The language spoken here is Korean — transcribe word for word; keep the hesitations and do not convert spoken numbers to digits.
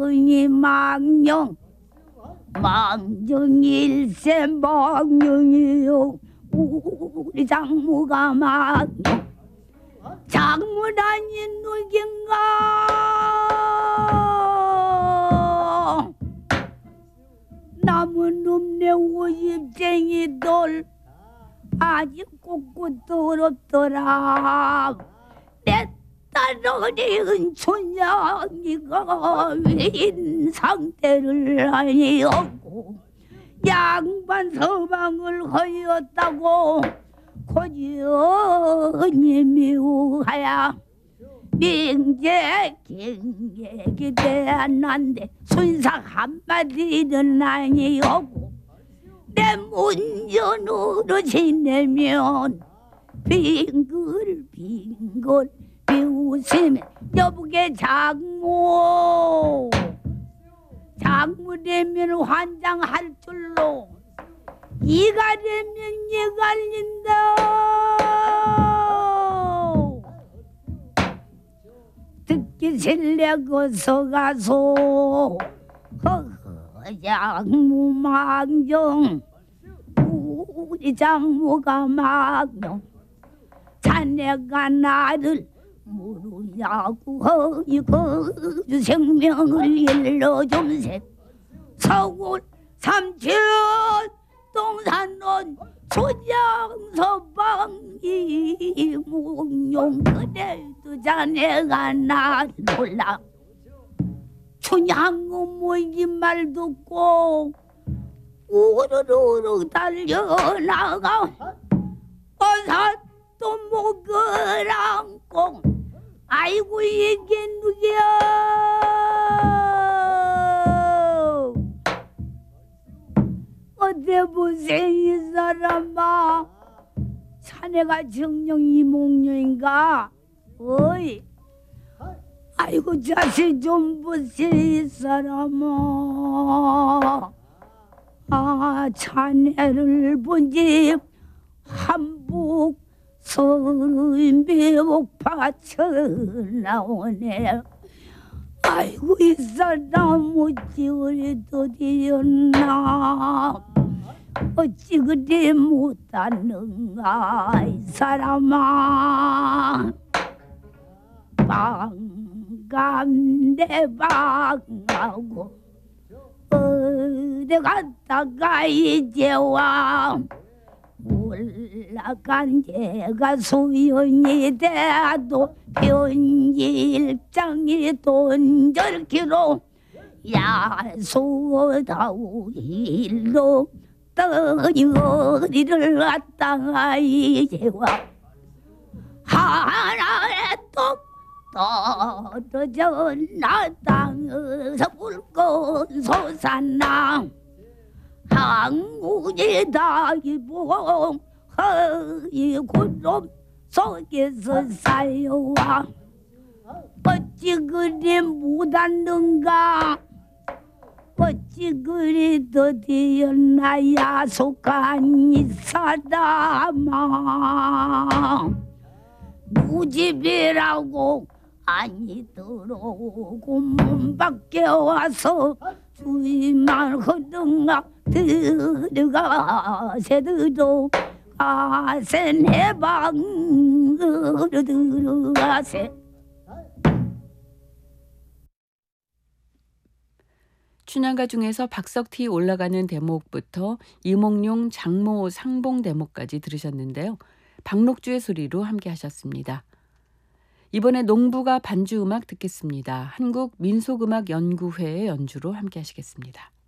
망정이 망령 망정일세 망령이요 우리 장모가 망령 장모라니 누긴가 남은 놈네 오십쟁이들 아직 ቁ꾸 더럽더라 내 딸어리 은촌양이가 외인 상태를 아니었고 양반 서방을 허였다고 고지언니 우하야 명제 경객이 대안난데 순삭 한마디는 아니었고 내 문전으로 지내면 빙글 빙글 비웃으면 여보게 장모 장모 되면 환장할 줄로 이가 되면 이 갈린다 듣기 싫려고서 가소 허허 장모 망정 우리 장모가 망정 자네가 나를 모르냐고 허이거 생명을 일러줌세 서울 삼천 동산론 초장서방이 몽룡 그래도 자네가 나 몰라 춘향 모이 말 듣고 우르르르 달려나가 어사 또 목을 안고 아이고 이게 누구야 어때 보세 이 사람아 자네가 정녕 이몽룡인가 어이 아이고 자세 좀 보세 이 사람아 아 자네를 본지 한복 서른 배옥파쳐 나오네 아이고 이 사람 어찌 그래도 되었나 어찌 그리 못하는가 이 사람아 반갑네 반가고 어디 갔다가 이제 와 올라간 제가 소연이 돼도 편일장이 돈절기로 야소다우 일로 떠니 어디를 갔다가 이제 와 하나에 또 떨어져 나 땅에서 불꽃 솟았나 항우지다 이봉 허이 구름 속에서 살려와 어찌 그리 못하는가 어찌 그리 더디었나 야속한 이 사람아 무집이라고 아니 들어오고 문 밖에 와서 주의만 허둥아 들어가 새들도 가세 내 방으로 들어가세. 춘향가 중에서 박석티 올라가는 대목부터 이몽룡 장모 상봉 대목까지 들으셨는데요. 박록주의 소리로 함께 하셨습니다. 이번에 농부가 반주음악 듣겠습니다. 한국민속음악연구회의 연주로 함께 하시겠습니다.